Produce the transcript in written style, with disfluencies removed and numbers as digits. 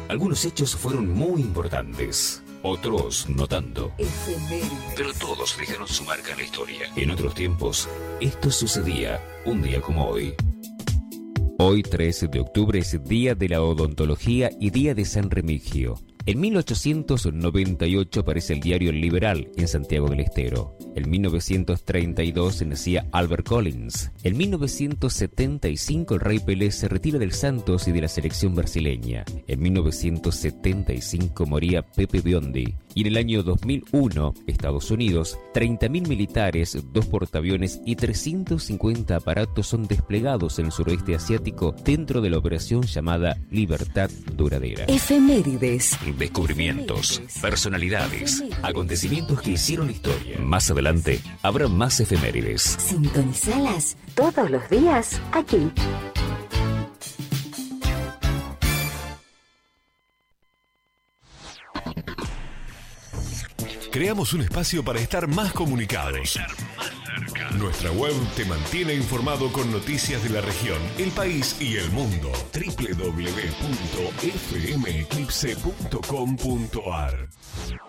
Algunos hechos fueron muy importantes, otros no tanto. Pero todos dejaron su marca en la historia. En otros tiempos, esto sucedía un día como hoy. Hoy, 13 de octubre, es Día de la Odontología y Día de San Remigio. En 1898 aparece el diario El Liberal en Santiago del Estero. En 1932 nacía Albert Collins. En 1975 el Rey Pelé se retira del Santos y de la selección brasileña. En 1975 moría Pepe Biondi. Y en el año 2001, Estados Unidos, 30.000 militares, 2 portaaviones y 350 aparatos son desplegados en el suroeste asiático dentro de la operación llamada Libertad Duradera. Efemérides. Descubrimientos, personalidades, acontecimientos que hicieron historia. Más adelante habrá más efemérides. Sintonizalas todos los días aquí. Creamos un espacio para estar más comunicados. Nuestra web te mantiene informado con noticias de la región, el país y el mundo. www.fmeclipse.com.ar